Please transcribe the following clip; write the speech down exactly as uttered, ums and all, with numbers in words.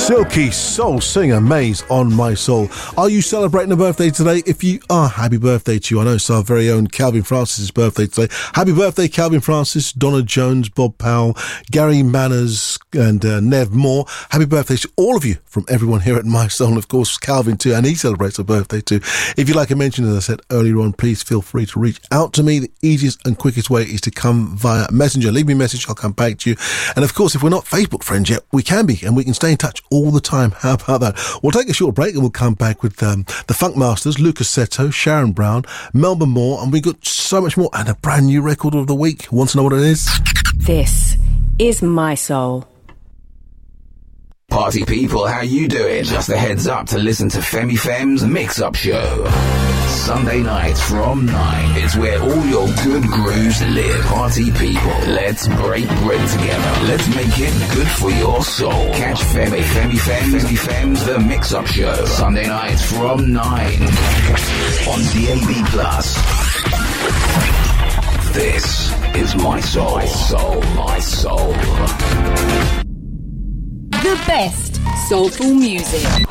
Silky soul singer Maze on My Soul. Are you celebrating a birthday today? If you are, happy birthday to you. I know it's our very own Calvin Francis' birthday today. Happy birthday, Calvin Francis, Donna Jones, Bob Powell, Gary Manners, and uh, Nev Moore. Happy birthday to all of you from everyone here at My Soul. And of course, Calvin too, and he celebrates a birthday too. If you'd like to mention, as I said earlier on, please feel free to reach out to me. The easiest and quickest way is to come via Messenger. Leave me a message, I'll come back to you. And of course, if we're not Facebook friends yet, we can be, and we can stay in touch all the time. How about that? We'll take a short break and we'll come back with um, the Funk Masters, Lucas Seto, Sharon Brown, Melba Moore, and we got so much more, and a brand new record of the week. Want to know what it is? This is My Soul. Party people, how you doing? Just a heads up to listen to Femi Fem's Mix Up Show. Sunday nights from nine. It's where all your good grooves live. Party people, let's break bread together. Let's make it good for your soul. Catch Femi, Femi Fem's, Femi Fem's The Mix Up Show. Sunday nights from nine. On D A B Plus. This is My Soul. My Soul, My Soul. The best soulful music.